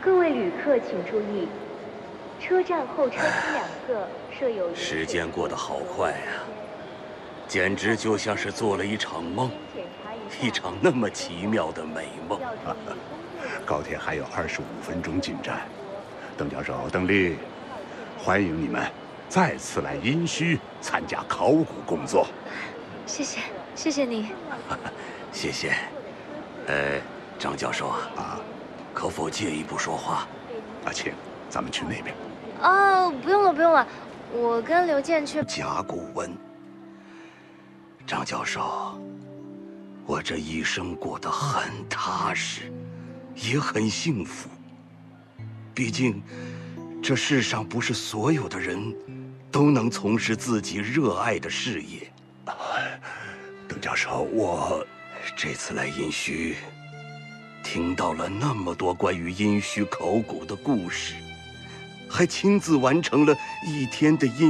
各位旅客请注意，车站候车厅两侧设有。 时间过得好快啊，简直就像是做了一场梦，一场那么奇妙的美梦。 高铁还有25分钟进站。邓教授、邓丽，欢迎你们再次来殷墟参加考古工作。 谢谢，谢谢你。 谢谢。张教授啊，可否借一步说话？ 请，咱们去那边。 哦，不用了，不用了，我跟刘健去。 甲骨文。张教授，我这一生过得很踏实，也很幸福。毕竟，这世上不是所有的人都能从事自己热爱的事业。 邓教授，我这次来殷墟，听到了那么多关于殷墟考古的故事，还亲自完成了1天的殷